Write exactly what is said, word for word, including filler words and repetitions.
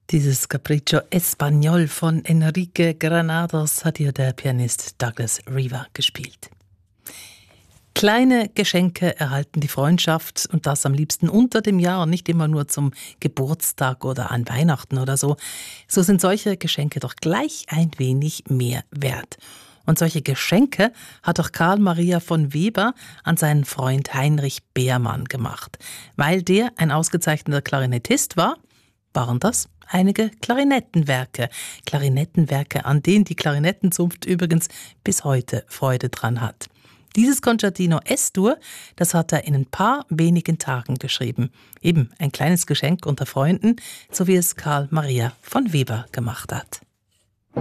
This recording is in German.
Dieses Capriccio Español von Enrique Granados hat hier der Pianist Douglas Riva gespielt. Kleine Geschenke erhalten die Freundschaft und das am liebsten unter dem Jahr und nicht immer nur zum Geburtstag oder an Weihnachten oder so. So sind solche Geschenke doch gleich ein wenig mehr wert. Und solche Geschenke hat auch Karl Maria von Weber an seinen Freund Heinrich Beermann gemacht. Weil der ein ausgezeichneter Klarinettist war, waren das einige Klarinettenwerke. Klarinettenwerke, an denen die Klarinettenzunft übrigens bis heute Freude dran hat. Dieses Concertino Es-Dur, das hat er in ein paar wenigen Tagen geschrieben. Eben ein kleines Geschenk unter Freunden, so wie es Karl Maria von Weber gemacht hat.